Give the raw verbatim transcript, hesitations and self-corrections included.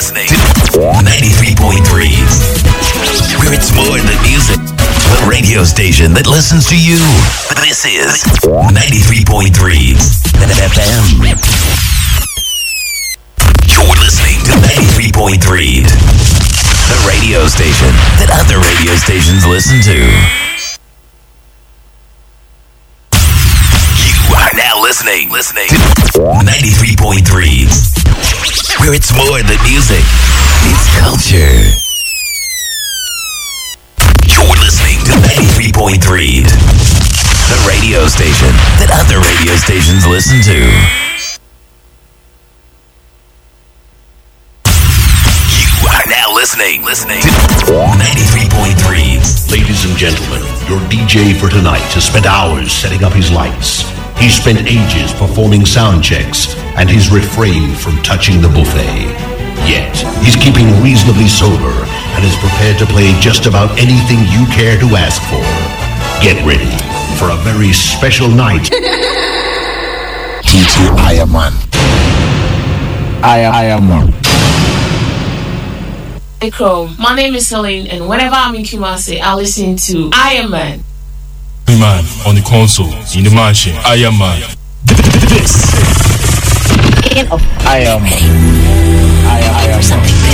listening to ninety-three point three. Where it's more than music. The radio station that listens to you. This is ninety-three point three F M. You're listening to ninety-three point three. The radio station that other radio stations listen to. You are now listening, listening to ninety-three point three. Where it's more than music. It's culture. You're listening to ninety-three point three. The radio station that other radio stations listen to. You are now listening, listening to ninety-three point three. Ladies and gentlemen, your D J for tonight has spent hours setting up his lights. He's spent ages performing sound checks, and he's refrained from touching the buffet. Yet, he's keeping reasonably sober and is prepared to play just about anything you care to ask for. Get ready for a very special night. D J Ironman. I am Ironman. Hey Chrome, my name is Celine, and whenever I'm in Kumasi, I listen to Ironman. Man on the console, in the mansion, Ironman. This I am I am I am